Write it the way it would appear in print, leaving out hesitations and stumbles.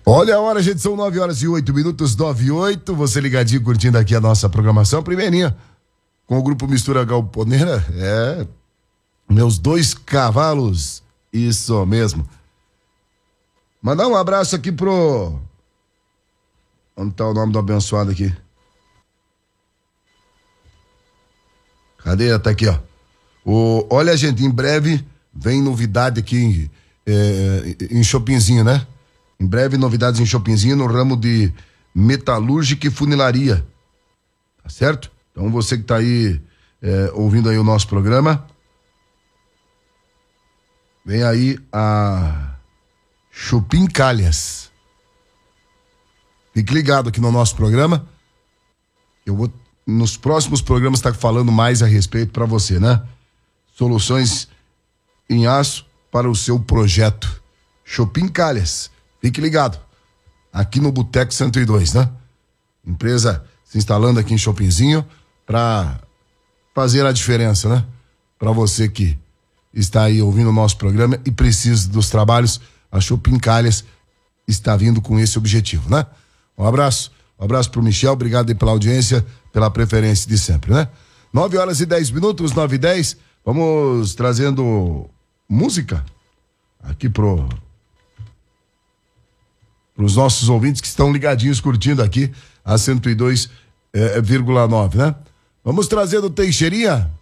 Olha a hora, gente, são 9h08, 9h08, você ligadinho, curtindo aqui a nossa programação, primeirinha, com o grupo Mistura Galponeira, meus dois cavalos, isso mesmo. Mandar um abraço aqui pro... Onde tá o nome do abençoado aqui? Cadê? Tá aqui, ó. Olha, gente, em breve vem novidade aqui em Chopinzinho, né? Em breve, novidades em Chopinzinho no ramo de metalúrgica e funilaria. Tá certo? Então, você que tá aí ouvindo aí o nosso programa, vem aí a Chopin Calhas. Fique ligado aqui no nosso programa. Eu vou, nos próximos programas, estar falando mais a respeito para você, né? Soluções em aço para o seu projeto. Chopin Calhas. Fique ligado, aqui no Boteco 102, né? Empresa se instalando aqui em Chopinzinho para fazer a diferença, né? Para você que está aí ouvindo o nosso programa e precisa dos trabalhos, a Chopin Calhas está vindo com esse objetivo, né? Um abraço pro Michel, obrigado aí pela audiência, pela preferência de sempre, né? 9h10, 9h10, vamos trazendo música aqui os nossos ouvintes que estão ligadinhos, curtindo aqui a 102,9, né? Vamos trazer do Teixeirinha.